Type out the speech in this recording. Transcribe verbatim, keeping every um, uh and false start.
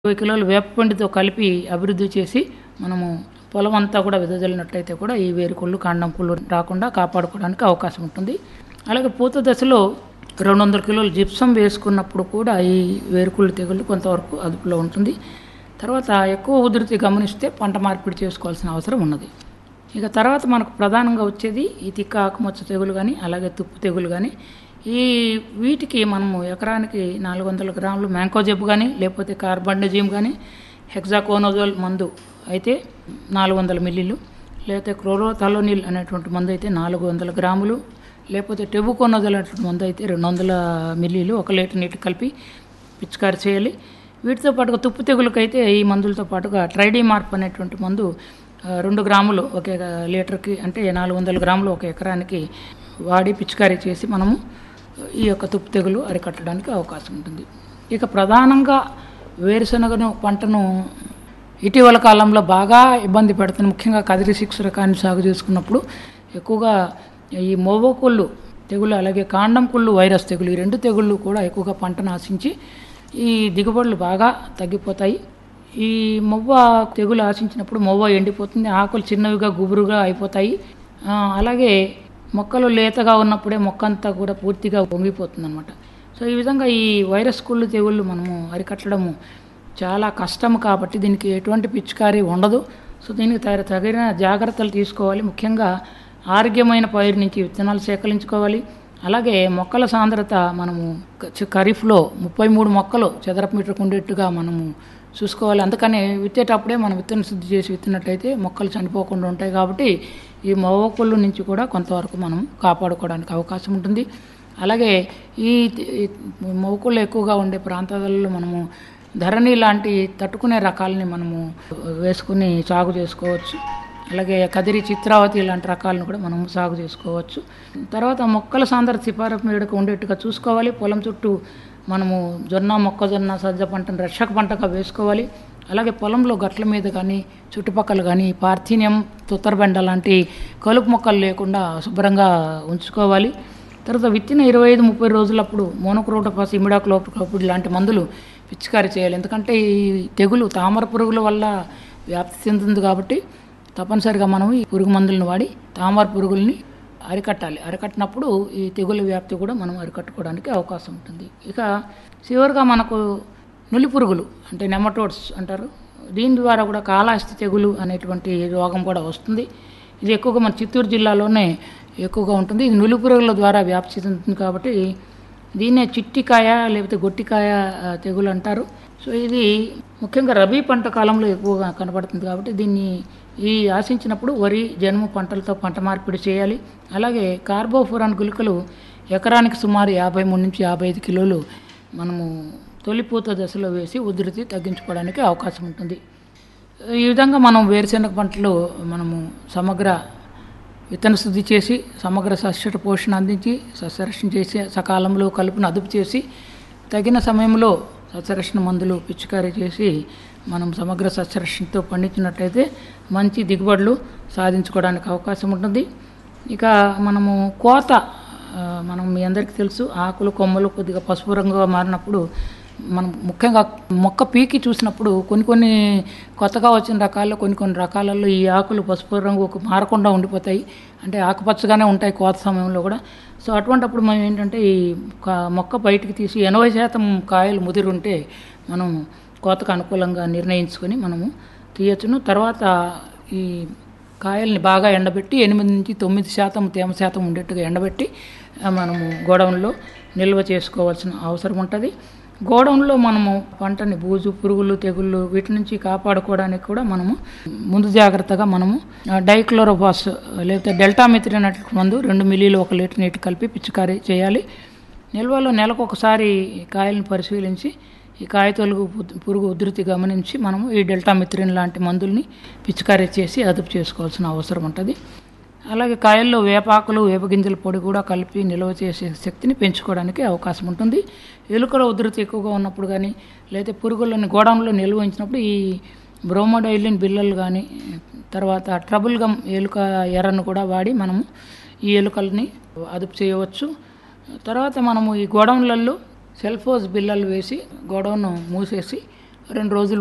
ఇరవై కిలోల వేపపిండితో కలిపి అభివృద్ధి చేసి మనము పొలం అంతా కూడా వెదజల్లినట్లయితే కూడా ఈ వేరుకుళ్ళు కాండం కుళ్ళు రాకుండా కాపాడుకోవడానికి అవకాశం ఉంటుంది. అలాగే పూత దశలో రెండు వందల కిలోలు జిప్సం వేసుకున్నప్పుడు కూడా ఈ వేరుకుళ్ళు తెగుళ్ళు కొంతవరకు అదుపులో ఉంటుంది. తర్వాత ఎక్కువ ఉధృతి గమనిస్తే పంట మార్పిడి చేసుకోవాల్సిన అవసరం ఉన్నది. ఇక తర్వాత మనకు ప్రధానంగా వచ్చేది ఈ తిక్క ఆకుమచ్చ తెగులు కానీ అలాగే తుప్పు తెగులు కానీ ఈ వీటికి మనము ఎకరానికి నాలుగు వందల గ్రాములు మ్యాంకోజెబ్ కానీ లేకపోతే కార్బండజిమ్ కానీ హెక్సాకోనోజోల్ మందు అయితే నాలుగు వందల మిల్లీలు లేకపోతే క్లోరోథాలోనిల్ అనేటువంటి మందు అయితే నాలుగు వందల గ్రాములు లేకపోతే టెబుకోనోజోల్ అనేటువంటి మందు అయితే రెండు వందల మిల్లీలు ఒక లీటర్ నీటి కలిపి పిచికారి చేయాలి. వీటితో పాటుగా తుప్పు తెగులకైతే ఈ మందులతో పాటుగా ట్రైడీమార్ప్ అనేటువంటి మందు రెండు గ్రాములు ఒక లీటర్కి అంటే నాలుగు వందల గ్రాములు ఒక ఎకరానికి వాడి పిచికారీ చేసి మనము ఈ యొక్క తుప్పు తెగులు అరికట్టడానికి అవకాశం ఉంటుంది. ఇక ప్రధానంగా వేరుశనగను పంటను ఇటీవల కాలంలో బాగా ఇబ్బంది పెడుతుంది. ముఖ్యంగా కదిరి సిక్స్ రకాన్ని సాగు చేసుకున్నప్పుడు ఎక్కువగా ఈ మొవ్వకుళ్ళు తెగులు అలాగే కాండం కుళ్ళు వైరస్ తెగులు ఈ రెండు తెగుళ్ళు కూడా ఎక్కువగా పంటను ఆశించి ఈ దిగుబడులు బాగా తగ్గిపోతాయి. ఈ మొవ్వ తెగులు ఆశించినప్పుడు మొవ్వ ఎండిపోతుంది, ఆకులు చిన్నవిగా గుబురుగా అయిపోతాయి. అలాగే మొక్కలు లేతగా ఉన్నప్పుడే మొక్క అంతా కూడా పూర్తిగా వంగిపోతుంది అనమాట. సో ఈ విధంగా ఈ వైరస్ కుళ్ళు తెగుళ్ళు మనము అరికట్టడము చాలా కష్టం కాబట్టి దీనికి ఎటువంటి పిచికారీ ఉండదు. సో దీనికి తగిన జాగ్రత్తలు తీసుకోవాలి. ముఖ్యంగా ఆరోగ్యమైన పైరు నుంచి విత్తనాలు సేకరించుకోవాలి. అలాగే మొక్కల సాంద్రత మనము ఖరీఫ్లో ముప్పై మూడు మొక్కలు చదరపు మీటర్కు ఉండేట్టుగా మనము చూసుకోవాలి. అందుకని విత్తేటప్పుడే మనం విత్తన శుద్ధి చేసి విత్తినట్టయితే మొక్కలు చనిపోకుండా ఉంటాయి. కాబట్టి ఈ మొవ్వకుళ్ళు నుంచి కూడా కొంతవరకు మనం కాపాడుకోవడానికి అవకాశం ఉంటుంది. అలాగే ఈ మొవ్వకుళ్ళు ఎక్కువగా ఉండే ప్రాంతాలలో మనము ధరణి లాంటి తట్టుకునే రకాలని మనము వేసుకుని సాగు చేసుకోవచ్చు. అలాగే కదిరి చిత్రావతి లాంటి రకాలను కూడా మనం సాగు చేసుకోవచ్చు. తర్వాత మొక్కల సాంద్రత సిఫారసు మేరకు ఉండేట్టుగా చూసుకోవాలి. పొలం చుట్టూ మనము జొన్న మొక్కజొన్న సజ్జ పంటను రక్షక పంటగా వేసుకోవాలి. అలాగే పొలంలో గట్ల మీద కానీ చుట్టుపక్కల కానీ పార్థీనియం తుత్తరబెండ లాంటి కలుపు మొక్కలు లేకుండా శుభ్రంగా ఉంచుకోవాలి. తర్వాత విత్తిన ఇరవై ఐదు ముప్పై రోజులప్పుడు మోనోక్రోటోఫాస్ ఇమిడాక్లోపిడ్ లాంటి మందులు పిచికారీ చేయాలి. ఎందుకంటే ఈ తెగులు తామర పురుగుల వల్ల వ్యాప్తి చెందుతుంది కాబట్టి తప్పనిసరిగా మనం ఈ పురుగు మందులను వాడి తామర పురుగుల్ని అరికట్టాలి. అరికట్టినప్పుడు ఈ తెగుల వ్యాప్తి కూడా మనం అరికట్టుకోవడానికి అవకాశం ఉంటుంది. ఇక చివరిగా మనకు నులి పురుగులు అంటే నెమటోడ్స్ అంటారు. దీని ద్వారా కూడా కాళహస్తి తెగులు అనేటువంటి రోగం కూడా వస్తుంది. ఇది ఎక్కువగా మన చిత్తూరు జిల్లాలోనే ఎక్కువగా ఉంటుంది. ఇది నులి పురుగుల ద్వారా వ్యాప్తి చెందుతుంది కాబట్టి దీన్నే చిట్టికాయ లేకపోతే గొట్టికాయ తెగులు అంటారు. సో ఇది ముఖ్యంగా రబీ పంట కాలంలో ఎక్కువగా కనబడుతుంది కాబట్టి దీన్ని ఈ ఆశించినప్పుడు వరి జనుము పంటలతో పంట మార్పిడి చేయాలి. అలాగే కార్బోఫురాన్ గుళికలు ఎకరానికి సుమారు యాభై మూడు నుంచి యాభై ఐదు కిలోలు మనము తొలిపూత దశలో వేసి ఉధృతి తగ్గించుకోవడానికి అవకాశం ఉంటుంది. ఈ విధంగా మనం వేరుశెనగ పంటలో మనము సమగ్ర విత్తన శుద్ధి చేసి సమగ్ర సస్య పోషణ అందించి సస్యరక్షణ చేసి సకాలంలో కలుపును అదుపు చేసి తగిన సమయంలో సస్యరక్షణ మందులు పిచికారీ చేసి మనం సమగ్ర సస్యరక్షణతో పండించినట్లయితే మంచి దిగుబడులు సాధించుకోవడానికి అవకాశం ఉంటుంది. ఇక మనము కోత మనం మీ అందరికీ తెలుసు ఆకులు కొమ్మలు కొద్దిగా పసుపు రంగుగా మారినప్పుడు మనం ముఖ్యంగా మొక్క పీకి చూసినప్పుడు కొన్ని కొన్ని కొత్తగా వచ్చిన రకాల్లో కొన్ని కొన్ని రకాలలో ఈ ఆకులు పసుపు రంగుకు మారకుండా ఉండిపోతాయి. అంటే ఆకుపచ్చగానే ఉంటాయి కోత సమయంలో కూడా. సో అటువంటిప్పుడు మనం ఏంటంటే ఈ మొక్క బయటికి తీసి ఎనభై శాతం కాయలు ముదిరి ఉంటే మనం కోతకు అనుకూలంగా నిర్ణయించుకొని మనము తీయచ్చును. తర్వాత ఈ కాయల్ని బాగా ఎండబెట్టి ఎనిమిది నుంచి తొమ్మిది శాతం తేమ శాతం ఉండేట్టుగా ఎండబెట్టి మనము గోడౌన్లో నిల్వ చేసుకోవాల్సిన అవసరం ఉంటుంది. గోడౌన్లో మనము పంటని బూజు పురుగులు తెగుళ్ళు వీటి నుంచి కాపాడుకోవడానికి కూడా మనము ముందు జాగ్రత్తగా మనము డైక్లోరోఫాస్ లేకపోతే డెల్టామిథ్రిన్ అనే మందు రెండు మిల్లీలు ఒక లీటర్ నీటి కలిపి పిచికారీ చేయాలి. నిల్వలో నెలకు ఒకసారి కాయలను పరిశీలించి ఈ కాయ తొలుగు పురుగు ఉధృతి గమనించి మనము ఈ డెల్టామిథ్రిన్ లాంటి మందుల్ని పిచికారీ చేసి అదుపు చేసుకోవాల్సిన అవసరం ఉంటుంది. అలాగే కాయల్లో వేపాకులు వేపగింజల పొడి కూడా కలిపి నిల్వ చేసే శక్తిని పెంచుకోవడానికి అవకాశం ఉంటుంది. ఎలుకల ఉధృతి ఎక్కువగా ఉన్నప్పుడు కానీ లేదా పురుగులను గోడౌన్లో నిల్వ ఉంచినప్పుడు ఈ బ్రోమోడైలిన్ బిల్లలు కానీ తర్వాత ట్రబుల్ గమ్ ఎలుక ఎర్రను కూడా వాడి మనము ఈ ఎలుకల్ని అదుపు చేయవచ్చు. తర్వాత మనము ఈ గోడౌన్లలో సెల్ఫోజ్ బిల్లలు వేసి గోడౌన్ మూసేసి రెండు రోజులు